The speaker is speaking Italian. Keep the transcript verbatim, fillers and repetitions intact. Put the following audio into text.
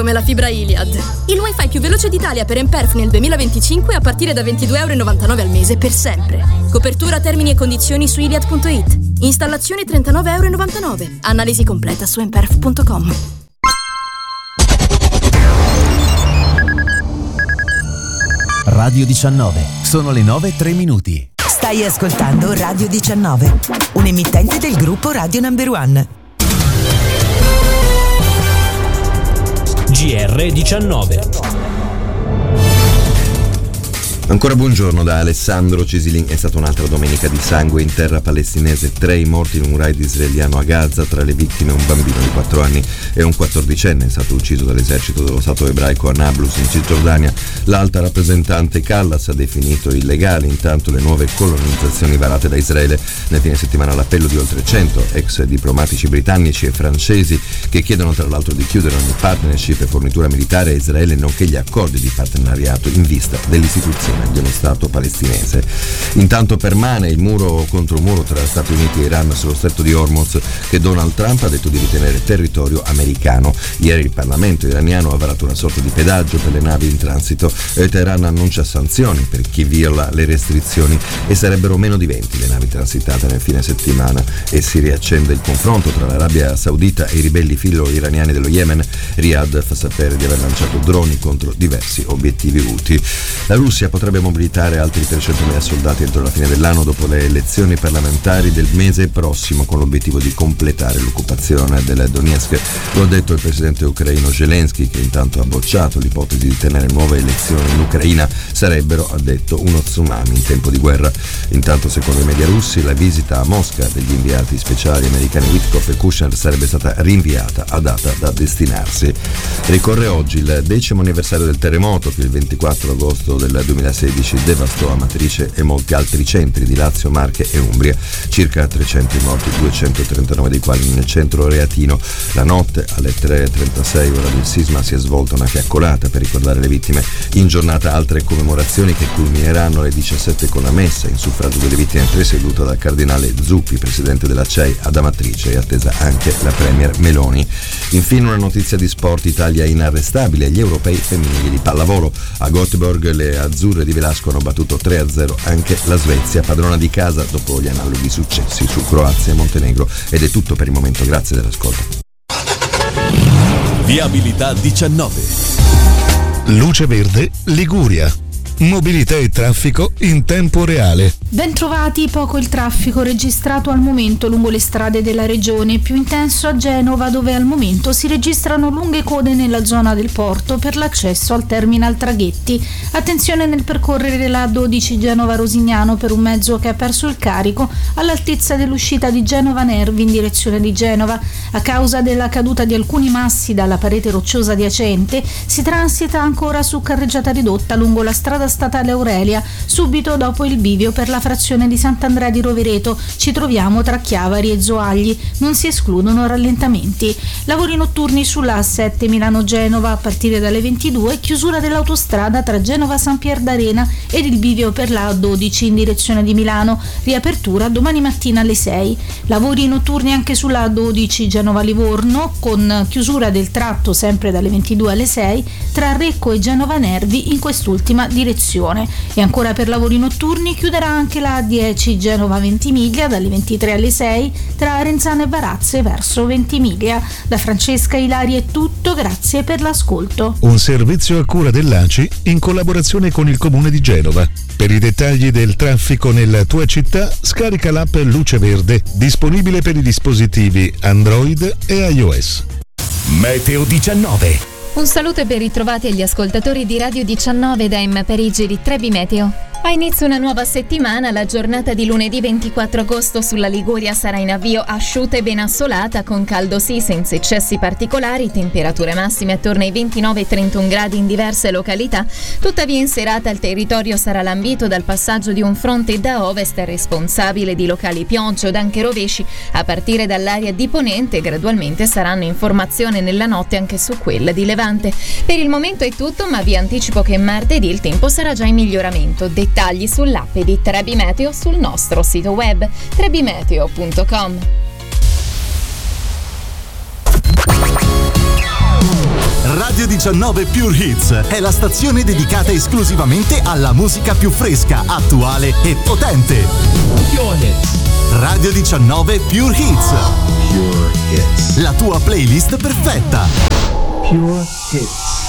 Come la fibra Iliad. Il wifi più veloce d'Italia per Emperf nel duemilaventicinque a partire da ventidue virgola novantanove euro al mese per sempre. Copertura, termini e condizioni su iliad punto it. Installazione trentanove virgola novantanove euro. Analisi completa su emperf punto com. Radio diciannove. Sono le nove e tre minuti. Stai ascoltando Radio diciannove, un emittente del gruppo Radio Number One. G R diciannove. Ancora buongiorno da Alessandro Cisilin. È stata un'altra domenica di sangue in terra palestinese. Tre i morti in un raid israeliano a Gaza. Tra le vittime un bambino di quattro anni e un quattordicenne è stato ucciso dall'esercito dello Stato ebraico a Nablus in Cisgiordania. L'alta rappresentante Callas ha definito illegali intanto le nuove colonizzazioni varate da Israele. Nel fine settimana l'appello di oltre cento ex diplomatici britannici e francesi che chiedono tra l'altro di chiudere ogni partnership e fornitura militare a Israele nonché gli accordi di partenariato in vista dell'istituzione dello Stato palestinese. Intanto permane il muro contro muro tra Stati Uniti e Iran sullo stretto di Hormuz che Donald Trump ha detto di ritenere territorio americano. Ieri il Parlamento iraniano ha varato una sorta di pedaggio per le navi in transito e Teheran annuncia sanzioni per chi viola le restrizioni e sarebbero meno di venti le navi transitate nel fine settimana e si riaccende il confronto tra l'Arabia Saudita e i ribelli filo-iraniani dello Yemen. Riyadh fa sapere di aver lanciato droni contro diversi obiettivi Houthi. La Russia potrebbe mobilitare altri trecentomila soldati entro la fine dell'anno dopo le elezioni parlamentari del mese prossimo con l'obiettivo di completare l'occupazione del Donetsk. Lo ha detto il presidente ucraino Zelensky, che intanto ha bocciato l'ipotesi di tenere nuove elezioni in Ucraina. Sarebbero, ha detto, uno tsunami in tempo di guerra. Intanto, secondo i media russi, la visita a Mosca degli inviati speciali americani Witkoff e Kushner sarebbe stata rinviata a data da destinarsi. Ricorre oggi il decimo anniversario del terremoto che il ventiquattro agosto del duemilasedici devastò Amatrice e molti altri centri di Lazio, Marche e Umbria. Circa trecento i morti, duecentotrentanove dei quali nel centro reatino. La notte alle tre e trentasei ora del sisma si è svolta una fiaccolata per ricordare le vittime. In giornata altre commemorazioni che culmineranno alle diciassette con la messa in suffragio delle vittime presieduta dal cardinale Zuppi, presidente della C E I ad Amatrice, e attesa anche la premier Meloni. Infine una notizia di sport: Italia inarrestabile agli europei femminili di pallavolo. A Göteborg le azzurre di Velasco hanno battuto tre a zero anche la Svezia, padrona di casa dopo gli analoghi successi su Croazia e Montenegro. Ed è tutto per il momento, grazie dell'ascolto. Viabilità diciannove. Luce Verde Liguria. Mobilità e traffico in tempo reale. Bentrovati, poco il traffico registrato al momento lungo le strade della regione, più intenso a Genova dove al momento si registrano lunghe code nella zona del porto per l'accesso al terminal traghetti. Attenzione nel percorrere la A dodici Genova-Rosignano per un mezzo che ha perso il carico all'altezza dell'uscita di Genova Nervi in direzione di Genova. A causa della caduta di alcuni massi dalla parete rocciosa adiacente si transita ancora su carreggiata ridotta lungo la strada statale Aurelia, subito dopo il bivio per la frazione di Sant'Andrea di Rovereto. Ci troviamo tra Chiavari e Zoagli, non si escludono rallentamenti. Lavori notturni sulla A sette Milano-Genova a partire dalle ventidue, chiusura dell'autostrada tra Genova San Pier d'Arena ed il bivio per la A dodici in direzione di Milano, riapertura domani mattina alle sei. Lavori notturni anche sulla A dodici Genova-Livorno con chiusura del tratto sempre dalle ventidue alle sei tra Recco e Genova Nervi in quest'ultima direzione. E ancora per lavori notturni chiuderà anche la A dieci Genova-Ventimiglia dalle ventitré alle sei tra Arenzano e Varazze verso Ventimiglia. Da Francesca Ilari è tutto, grazie per l'ascolto. Un servizio a cura dell'A C I in collaborazione con il Comune di Genova. Per i dettagli del traffico nella tua città scarica l'app Luce Verde, disponibile per i dispositivi Android e iOS. Meteo diciannove. Un saluto e ben ritrovati agli ascoltatori di Radio diciannove da M Parigi di Trebi Meteo. Ha inizio una nuova settimana, la giornata di lunedì ventiquattro agosto sulla Liguria sarà in avvio asciutta e ben assolata, con caldo sì, senza eccessi particolari, temperature massime attorno ai ventinove trentuno gradi in diverse località. Tuttavia in serata il territorio sarà lambito dal passaggio di un fronte da ovest responsabile di locali piogge ed anche rovesci a partire dall'area di ponente. Gradualmente saranno in formazione nella notte anche su quella di Levante. Per il momento è tutto, ma vi anticipo che martedì il tempo sarà già in miglioramento. Dettagli sull'app di Trebi Meteo sul nostro sito web trebimeteo punto com. Radio diciannove Pure Hits è la stazione dedicata esclusivamente alla musica più fresca, attuale e potente. Pure Hits. Radio diciannove Pure Hits. Pure Hits. La tua playlist perfetta. Pure Hits.